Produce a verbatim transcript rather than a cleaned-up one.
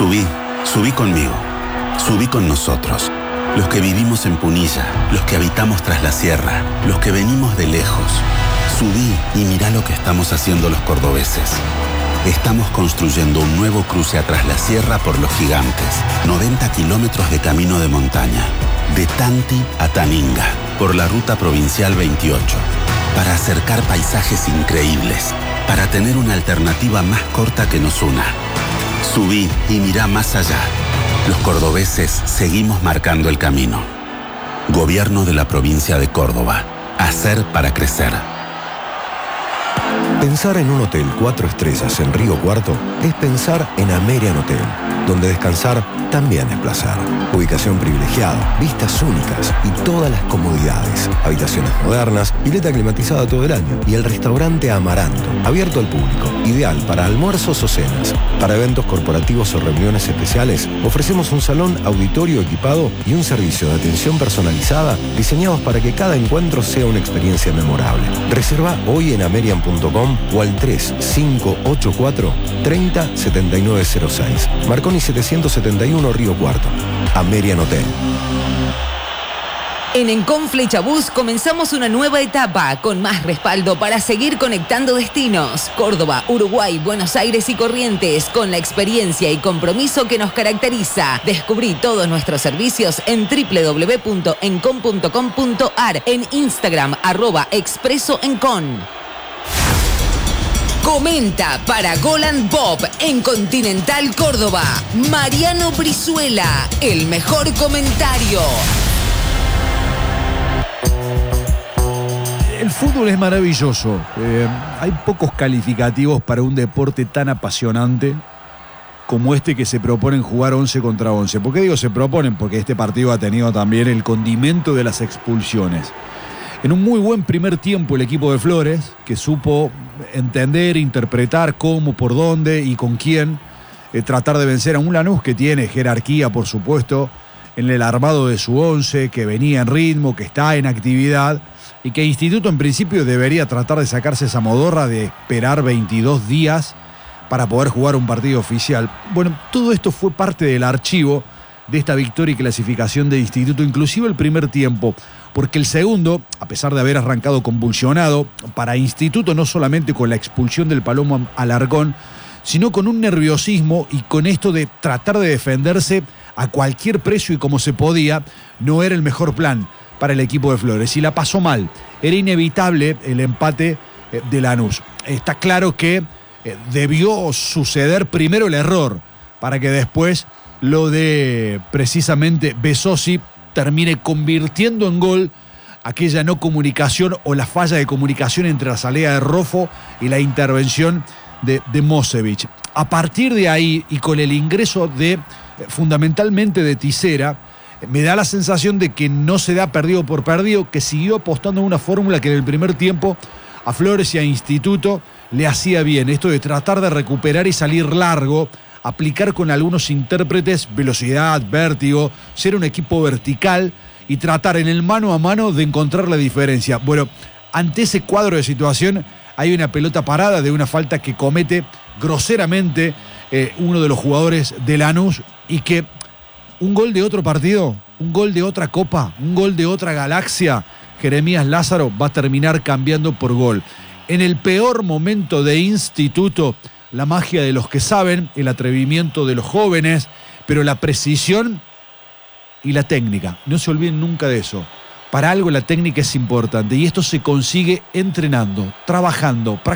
Subí, subí conmigo, subí con nosotros. Los que vivimos en Punilla, los que habitamos tras la sierra, los que venimos de lejos. Subí y mirá lo que estamos haciendo los cordobeses. Estamos construyendo un nuevo cruce atrás la sierra por Los Gigantes. noventa kilómetros de camino de montaña. De Tanti a Taninga, por la ruta provincial veintiocho. Para acercar paisajes increíbles. Para tener una alternativa más corta que nos una. Subí y mirá más allá. Los cordobeses seguimos marcando el camino. Gobierno de la provincia de Córdoba. Hacer para crecer. Pensar en un hotel cuatro estrellas en Río Cuarto es pensar en Amerian Hotel, donde descansar también es placer. Ubicación privilegiada, vistas únicas y todas las comodidades. Habitaciones modernas, pileta climatizada todo el año y el restaurante Amaranto, abierto al público, ideal para almuerzos o cenas. Para eventos corporativos o reuniones especiales, ofrecemos un salón auditorio equipado y un servicio de atención personalizada diseñados para que cada encuentro sea una experiencia memorable. Reserva hoy en amerian punto com o al tres cinco ocho cuatro, tres cero, siete nueve cero seis. Marconi setecientos setenta y uno Río Cuarto. Amerian Hotel. En Encon Flechabús comenzamos una nueva etapa con más respaldo para seguir conectando destinos. Córdoba, Uruguay, Buenos Aires y Corrientes, con la experiencia y compromiso que nos caracteriza. Descubrí todos nuestros servicios en doble u doble u doble u punto encon punto com punto a r, en Instagram, arroba expreso encon. Comenta para Golan Pop en Continental Córdoba. Mariano Brizuela, el mejor comentario. El fútbol es maravilloso. Eh, hay pocos calificativos para un deporte tan apasionante como este que se proponen jugar once contra once. ¿Por qué digo se proponen? Porque este partido ha tenido también el condimento de las expulsiones. En un muy buen primer tiempo el equipo de Flores, que supo entender, interpretar cómo, por dónde y con quién eh, tratar de vencer a un Lanús que tiene jerarquía, por supuesto, en el armado de su once, que venía en ritmo, que está en actividad y que Instituto en principio debería tratar de sacarse esa modorra de esperar veintidós días para poder jugar un partido oficial. Bueno, todo esto fue parte del archivo de esta victoria y clasificación de Instituto, inclusive el primer tiempo, porque el segundo, a pesar de haber arrancado convulsionado, para Instituto no solamente con la expulsión del Palomo Alarcón, sino con un nerviosismo y con esto de tratar de defenderse a cualquier precio y como se podía, no era el mejor plan para el equipo de Flores. Y la pasó mal. Era inevitable el empate de Lanús. Está claro que debió suceder primero el error para que después lo de precisamente Besosi termine convirtiendo en gol aquella no comunicación o la falla de comunicación entre la salida de Rofo y la intervención de, de Mosevich. A partir de ahí y con el ingreso de fundamentalmente de Tisera, me da la sensación de que no se da perdido por perdido, que siguió apostando en una fórmula que en el primer tiempo a Flores y a Instituto le hacía bien. Esto de tratar de recuperar y salir largo, aplicar con algunos intérpretes velocidad, vértigo, ser un equipo vertical y tratar en el mano a mano de encontrar la diferencia. Bueno, ante ese cuadro de situación hay una pelota parada de una falta que comete groseramente eh, uno de los jugadores de Lanús y que un gol de otro partido, un gol de otra copa, un gol de otra galaxia, Jeremías Lázaro va a terminar cambiando por gol. En el peor momento de Instituto, la magia de los que saben, el atrevimiento de los jóvenes, pero la precisión y la técnica. No se olviden nunca de eso. Para algo la técnica es importante y esto se consigue entrenando, trabajando, practicando.